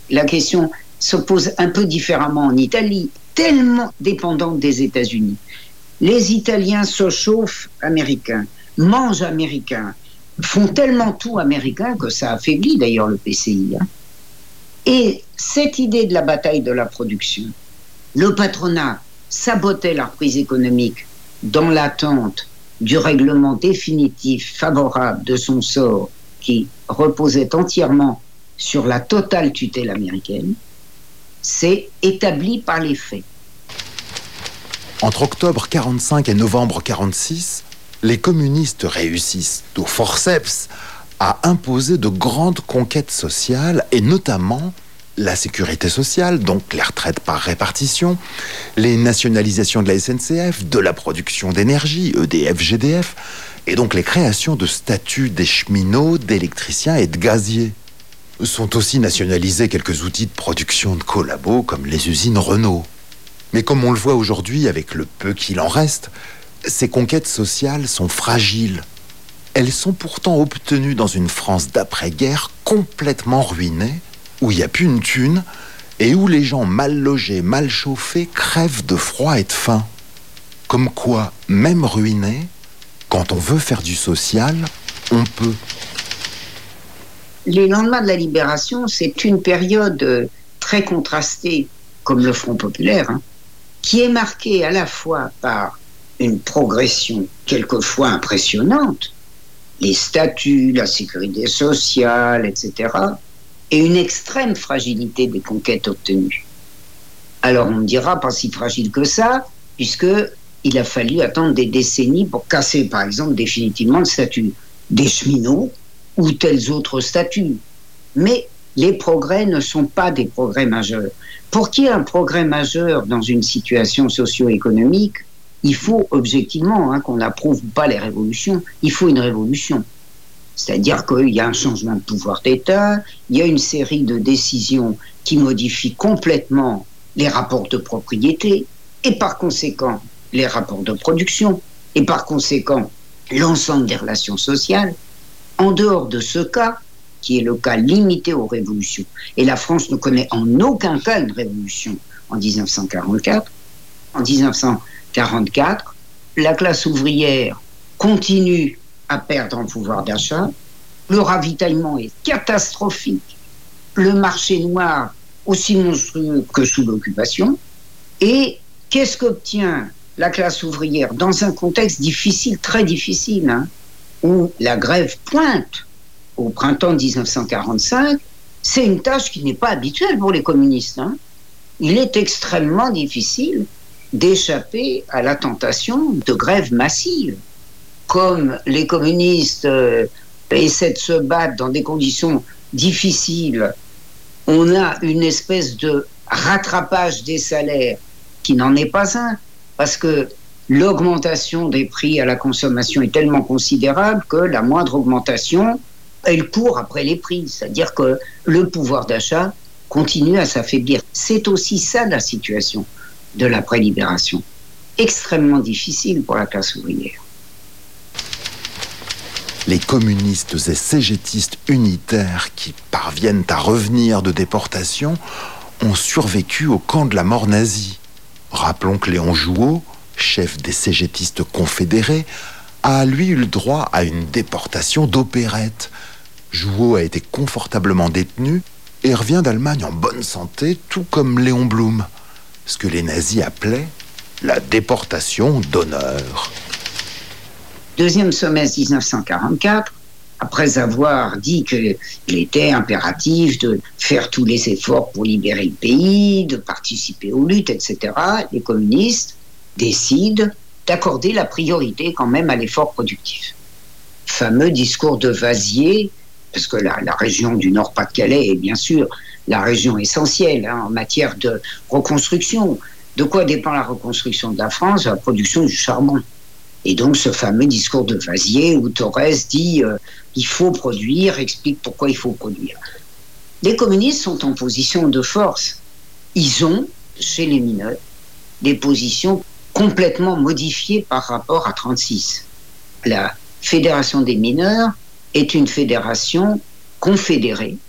La question se pose un peu différemment en Italie, tellement dépendante des États-Unis. Les Italiens se chauffent américains, mangent américains, font tellement tout américain que ça affaiblit d'ailleurs le PCI. Et cette idée de la bataille de la production, le patronat sabotait la reprise économique dans l'attente du règlement définitif favorable de son sort qui reposait entièrement sur la totale tutelle américaine, c'est établi par les faits. Entre octobre 1945 et novembre 1946, les communistes réussissent au forceps à imposer de grandes conquêtes sociales et notamment la sécurité sociale, donc les retraites par répartition, les nationalisations de la SNCF, de la production d'énergie, EDF, GDF, et donc les créations de statuts des cheminots, d'électriciens et de gaziers. Sont aussi nationalisés quelques outils de production de collabos comme les usines Renault. Mais comme on le voit aujourd'hui avec le peu qu'il en reste, ces conquêtes sociales sont fragiles. Elles sont pourtant obtenues dans une France d'après-guerre complètement ruinée, où il n'y a plus une thune et où les gens mal logés, mal chauffés crèvent de froid et de faim. Comme quoi, même ruiné, quand on veut faire du social, on peut. Les lendemains de la Libération, c'est une période très contrastée, comme le Front populaire, qui est marquée à la fois par une progression quelquefois impressionnante, les statuts, la sécurité sociale, etc., et une extrême fragilité des conquêtes obtenues. Alors on me dira, pas si fragile que ça, puisqu'il a fallu attendre des décennies pour casser, par exemple, définitivement le statut des cheminots ou tels autres statuts. Mais les progrès ne sont pas des progrès majeurs. Pour qu'il y ait un progrès majeur dans une situation socio-économique, il faut objectivement, qu'on n'approuve pas les révolutions, il faut une révolution. C'est-à-dire qu'il y a un changement de pouvoir d'État, il y a une série de décisions qui modifient complètement les rapports de propriété et par conséquent les rapports de production et par conséquent l'ensemble des relations sociales. En dehors de ce cas, qui est le cas limité aux révolutions, et la France ne connaît en aucun cas une révolution en 1944, en 1944, la classe ouvrière continue à perdre en pouvoir d'achat, le ravitaillement est catastrophique, le marché noir aussi monstrueux que sous l'occupation, et qu'est-ce qu'obtient la classe ouvrière dans un contexte difficile, très difficile, où la grève pointe au printemps 1945, c'est une tâche qui n'est pas habituelle pour les communistes. Il est extrêmement difficile d'échapper à la tentation de grève massive. Comme les communistes essaient de se battre dans des conditions difficiles, on a une espèce de rattrapage des salaires qui n'en est pas un, parce que l'augmentation des prix à la consommation est tellement considérable que la moindre augmentation, elle court après les prix. C'est-à-dire que le pouvoir d'achat continue à s'affaiblir. C'est aussi ça la situation de l'après-libération. Extrêmement difficile pour la classe ouvrière. Les communistes et cégétistes unitaires qui parviennent à revenir de déportation ont survécu au camp de la mort nazie. Rappelons que Léon Jouot, chef des cégétistes confédérés, a lui eu le droit à une déportation d'opérette. Jouot a été confortablement détenu et revient d'Allemagne en bonne santé, tout comme Léon Blum, ce que les nazis appelaient la déportation d'honneur. Deuxième semestre 1944, après avoir dit qu'il était impératif de faire tous les efforts pour libérer le pays, de participer aux luttes, etc., les communistes décident d'accorder la priorité quand même à l'effort productif. Fameux discours de Vasier, parce que la région du Nord-Pas-de-Calais est bien sûr la région essentielle en matière de reconstruction. De quoi dépend la reconstruction de la France? De la production du charbon. Et donc ce fameux discours de Vasier où Thorez dit il faut produire, explique pourquoi il faut produire. Les communistes sont en position de force. Ils ont, chez les mineurs, des positions complètement modifiées par rapport à 1936. La Fédération des mineurs est une fédération confédérée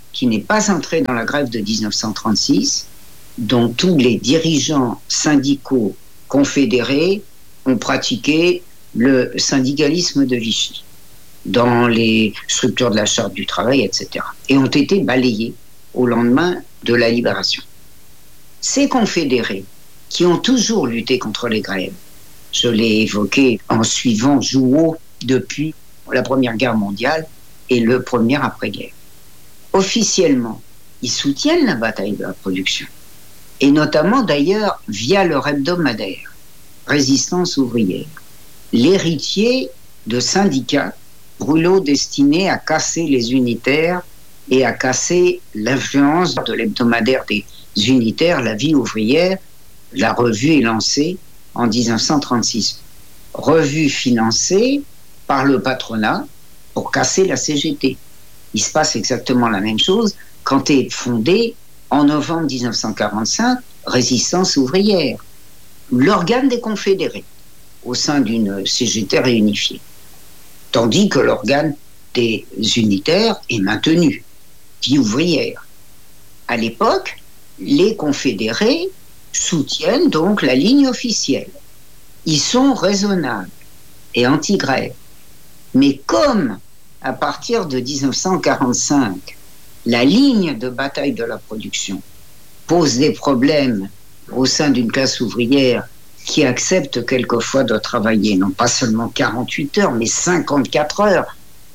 qui n'est pas entré dans la grève de 1936, dont tous les dirigeants syndicaux confédérés ont pratiqué le syndicalisme de Vichy dans les structures de la Charte du travail, etc. et ont été balayés au lendemain de la libération. Ces confédérés qui ont toujours lutté contre les grèves, je l'ai évoqué en suivant Jouhaud depuis la Première Guerre mondiale et le premier après-guerre. Officiellement, ils soutiennent la bataille de la production, et notamment d'ailleurs via leur hebdomadaire, Résistance ouvrière, l'héritier de syndicats brûlots destinés à casser les unitaires et à casser l'influence de l'hebdomadaire des unitaires, La Vie ouvrière. La revue est lancée en 1936. Revue financée par le patronat pour casser la CGT. Il se passe exactement la même chose quand est fondée en novembre 1945 Résistance ouvrière, l'organe des confédérés au sein d'une CGT réunifiée. Tandis que l'organe des unitaires est maintenu, Vie ouvrière. À l'époque, les confédérés soutiennent donc la ligne officielle. Ils sont raisonnables et anti-grève. Mais comme à partir de 1945, la ligne de bataille de la production pose des problèmes au sein d'une classe ouvrière qui accepte quelquefois de travailler non pas seulement 48 heures, mais 54 heures.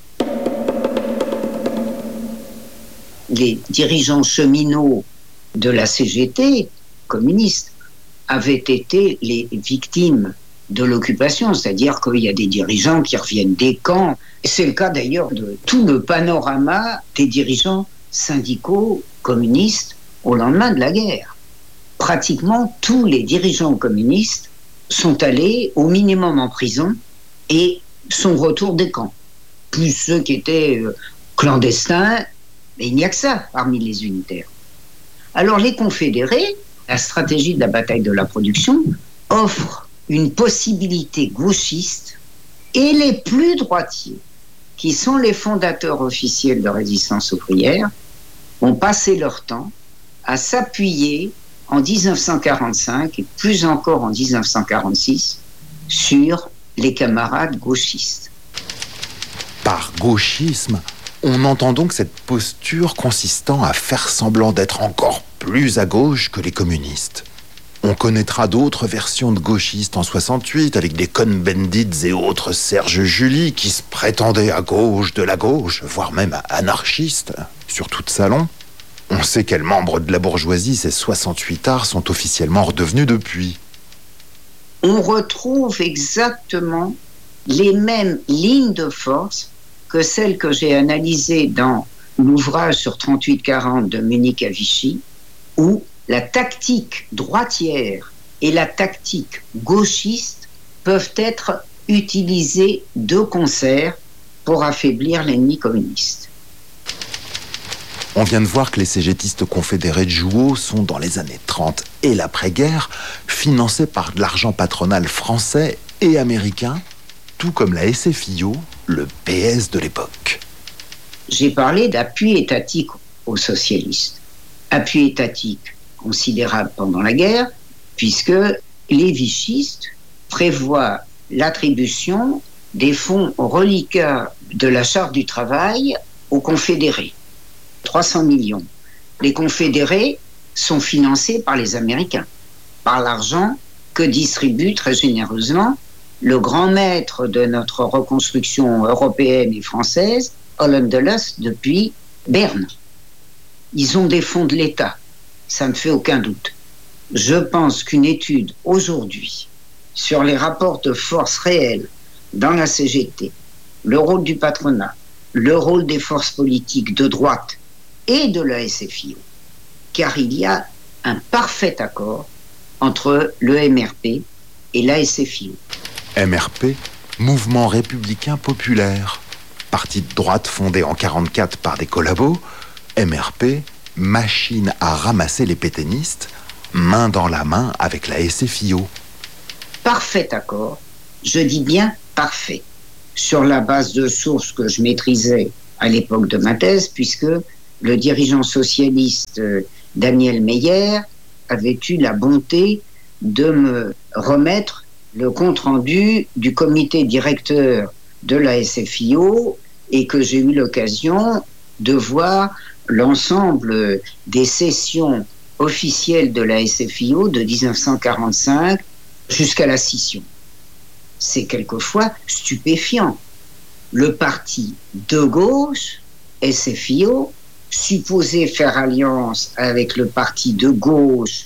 Les dirigeants cheminots de la CGT, communistes, avaient été les victimes de l'occupation, c'est-à-dire qu'il y a des dirigeants qui reviennent des camps. C'est le cas d'ailleurs de tout le panorama des dirigeants syndicaux communistes au lendemain de la guerre. Pratiquement tous les dirigeants communistes sont allés au minimum en prison et sont retour des camps. Plus ceux qui étaient clandestins, mais il n'y a que ça parmi les unitaires. Alors les confédérés, la stratégie de la bataille de la production, offre une possibilité gauchiste, et les plus droitiers, qui sont les fondateurs officiels de Résistance ouvrière, ont passé leur temps à s'appuyer en 1945 et plus encore en 1946 sur les camarades gauchistes. Par gauchisme, on entend donc cette posture consistant à faire semblant d'être encore plus à gauche que les communistes. On connaîtra d'autres versions de gauchistes en 68 avec des Cohn-Bendit et autres Serge Julie qui se prétendaient à gauche de la gauche, voire même anarchistes, surtout de salon. On sait quels membres de la bourgeoisie ces 68 arts sont officiellement redevenus depuis. On retrouve exactement les mêmes lignes de force que celles que j'ai analysées dans l'ouvrage sur 38-40 de Munich à Vichy, où la tactique droitière et la tactique gauchiste peuvent être utilisées de concert pour affaiblir l'ennemi communiste. On vient de voir que les cégétistes confédérés de Jouhaud sont, dans les années 30 et l'après-guerre, financés par de l'argent patronal français et américain, tout comme la SFIO, le PS de l'époque. J'ai parlé d'appui étatique aux socialistes. Appui étatique considérable pendant la guerre, puisque les vichistes prévoient l'attribution des fonds reliquats de la Charte du travail aux confédérés. 300 millions. Les confédérés sont financés par les Américains, par l'argent que distribue très généreusement le grand maître de notre reconstruction européenne et française, Holland Dulles, depuis Berne. Ils ont des fonds de l'État. Ça ne fait aucun doute. Je pense qu'une étude aujourd'hui sur les rapports de force réels dans la CGT, le rôle du patronat, le rôle des forces politiques de droite et de la SFIO, car il y a un parfait accord entre le MRP et la SFIO. MRP, Mouvement républicain populaire, parti de droite fondé en 1944 par des collabos. MRP, machine à ramasser les pétainistes, main dans la main avec la SFIO. Parfait accord, je dis bien parfait, sur la base de sources que je maîtrisais à l'époque de ma thèse, puisque le dirigeant socialiste Daniel Meyer avait eu la bonté de me remettre le compte-rendu du comité directeur de la SFIO et que j'ai eu l'occasion de voir l'ensemble des sessions officielles de la SFIO de 1945 jusqu'à la scission. C'est quelquefois stupéfiant. Le parti de gauche, SFIO, supposé faire alliance avec le parti de gauche,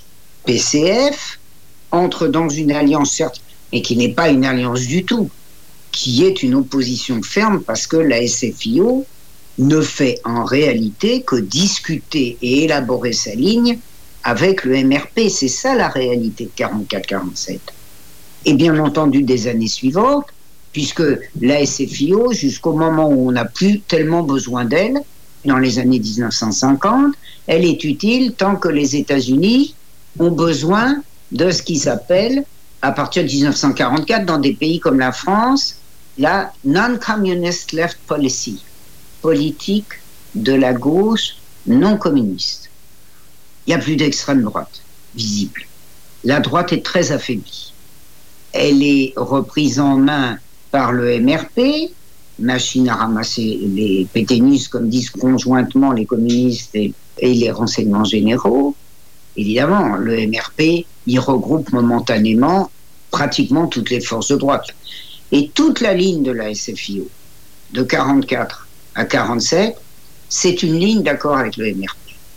PCF, entre dans une alliance, certes, mais qui n'est pas une alliance du tout, qui est une opposition ferme parce que la SFIO ne fait en réalité que discuter et élaborer sa ligne avec le MRP. C'est ça la réalité de 44-47. Et bien entendu des années suivantes, puisque la SFIO, jusqu'au moment où on n'a plus tellement besoin d'elle, dans les années 1950, elle est utile tant que les États-Unis ont besoin de ce qui s'appelle, à partir de 1944, dans des pays comme la France, la Non-Communist Left Policy, politique de la gauche non communiste. Il n'y a plus d'extrême droite visible. La droite est très affaiblie. Elle est reprise en main par le MRP, machine à ramasser les pétainistes, comme disent conjointement les communistes et les renseignements généraux. Évidemment, le MRP y regroupe momentanément pratiquement toutes les forces de droite. Et toute la ligne de la SFIO, de 44 à 47, c'est une ligne d'accord avec le MRP.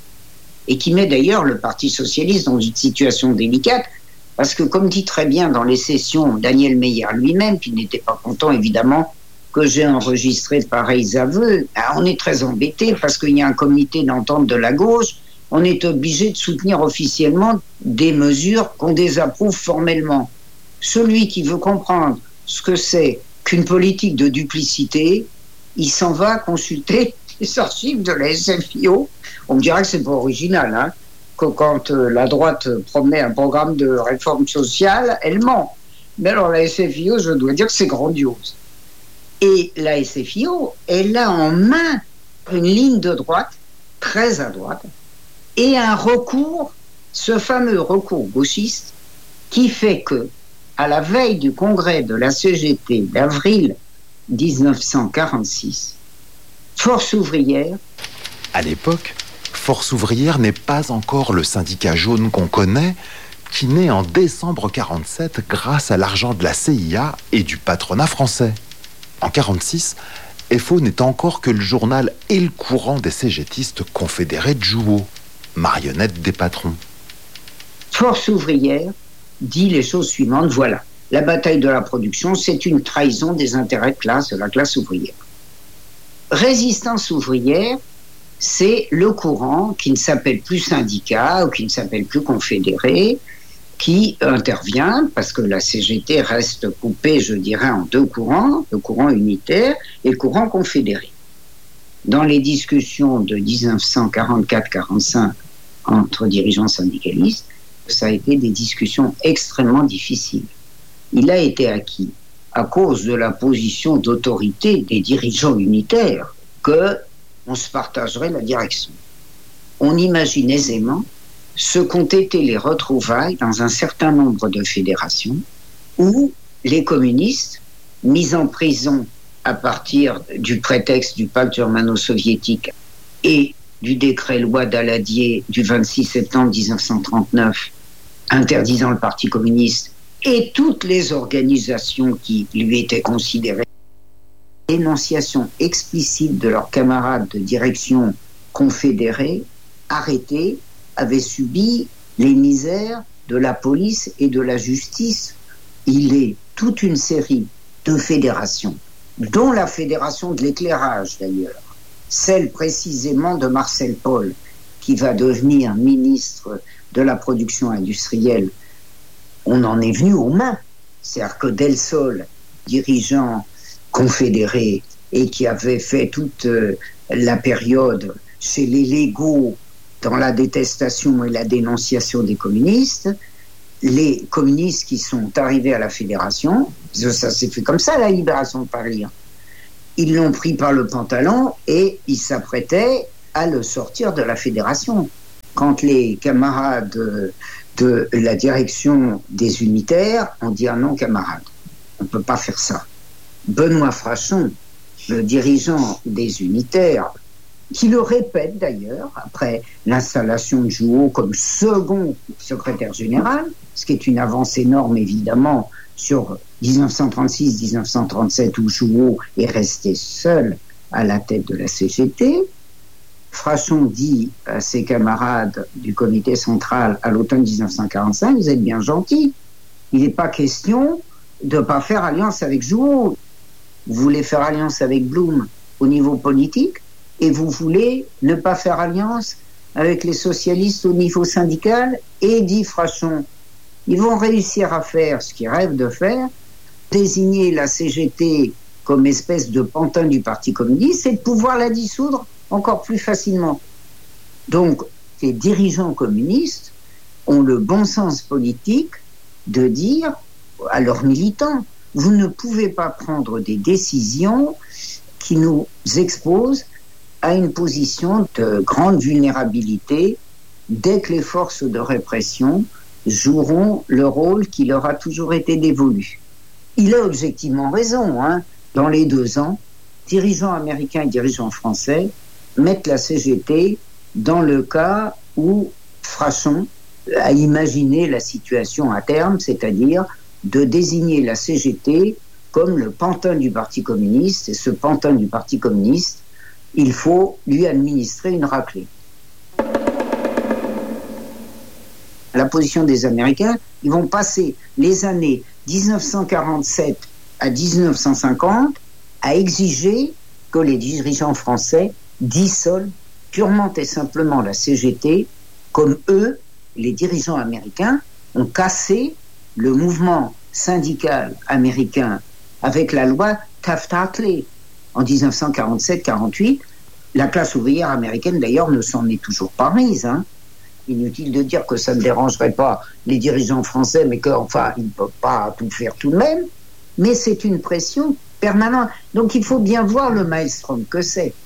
Et qui met d'ailleurs le Parti socialiste dans une situation délicate, parce que comme dit très bien dans les sessions Daniel Meyer lui-même, qui n'était pas content évidemment que j'ai enregistré pareils aveux, on est très embêté parce qu'il y a un comité d'entente de la gauche, on est obligé de soutenir officiellement des mesures qu'on désapprouve formellement. Celui qui veut comprendre ce que c'est qu'une politique de duplicité, il s'en va consulter les archives de la SFIO. On me dirait que c'est pas original, que quand la droite promet un programme de réforme sociale, elle ment. Mais alors la SFIO, je dois dire que c'est grandiose. Et la SFIO, elle a en main une ligne de droite, très à droite, et un recours, ce fameux recours gauchiste, qui fait que, à la veille du congrès de la CGT d'avril 1946, Force ouvrière... À l'époque, Force ouvrière n'est pas encore le syndicat jaune qu'on connaît, qui naît en décembre 47 grâce à l'argent de la CIA et du patronat français. En 46, FO n'est encore que le journal et le courant des cégétistes confédérés de Jouot, marionnettes des patrons. Force ouvrière dit les choses suivantes, voilà, la bataille de la production, c'est une trahison des intérêts de classe, de la classe ouvrière. Résistance ouvrière, c'est le courant qui ne s'appelle plus syndicat ou qui ne s'appelle plus confédéré, qui intervient parce que la CGT reste coupée, je dirais, en deux courants, le courant unitaire et le courant confédéré. Dans les discussions de 1944-45 entre dirigeants syndicalistes, ça a été des discussions extrêmement difficiles. Il a été acquis, à cause de la position d'autorité des dirigeants unitaires, qu'on se partagerait la direction. On imagine aisément ce qu'ont été les retrouvailles dans un certain nombre de fédérations où les communistes, mis en prison à partir du prétexte du pacte germano-soviétique et du décret-loi Daladier du 26 septembre 1939 interdisant le Parti communiste et toutes les organisations qui lui étaient considérées, dénonciation explicite de leurs camarades de direction confédérés, arrêtés, avaient subi les misères de la police et de la justice. Il est toute une série de fédérations, dont la fédération de l'éclairage d'ailleurs, celle précisément de Marcel Paul, qui va devenir ministre de la production industrielle. On en est venu aux mains. C'est-à-dire que Del Sol, dirigeant confédéré et qui avait fait toute la période chez les légaux dans la détestation et la dénonciation des communistes, les communistes qui sont arrivés à la fédération, ça s'est fait comme ça, la libération de Paris, ils l'ont pris par le pantalon et ils s'apprêtaient à le sortir de la fédération. Quand les camarades de la direction des unitaires ont dit « Ah non, camarades, on ne peut pas faire ça ». Benoît Frachon, le dirigeant des unitaires, qui le répète d'ailleurs, après l'installation de Jouhaud comme second secrétaire général, ce qui est une avance énorme évidemment sur 1936-1937 où Jouhaud est resté seul à la tête de la CGT. Frachon dit à ses camarades du comité central à l'automne 1945, vous êtes bien gentils, il n'est pas question de ne pas faire alliance avec Jouhaud. Vous voulez faire alliance avec Blum au niveau politique et vous voulez ne pas faire alliance avec les socialistes au niveau syndical. Et dit Frachon, ils vont réussir à faire ce qu'ils rêvent de faire, désigner la CGT comme espèce de pantin du Parti communiste et de pouvoir la dissoudre encore plus facilement. Donc, les dirigeants communistes ont le bon sens politique de dire à leurs militants, vous ne pouvez pas prendre des décisions qui nous exposent à une position de grande vulnérabilité dès que les forces de répression joueront le rôle qui leur a toujours été dévolu. Il a objectivement raison. Dans les 2 ans, dirigeants américains et dirigeants français mettent la CGT dans le cas où Frachon a imaginé la situation à terme, c'est-à-dire de désigner la CGT comme le pantin du Parti communiste. Et ce pantin du Parti communiste, il faut lui administrer une raclée. La position des Américains, ils vont passer les années 1947 à 1950 à exiger que les dirigeants français dissolvent purement et simplement la CGT, comme eux, les dirigeants américains, ont cassé le mouvement syndical américain avec la loi Taft-Hartley en 1947-48. La classe ouvrière américaine, d'ailleurs, ne s'en est toujours pas mise. Inutile de dire que ça ne dérangerait pas les dirigeants français, mais qu'enfin, ils ne peuvent pas tout faire tout de même. Mais c'est une pression permanente. Donc il faut bien voir le maelstrom que c'est.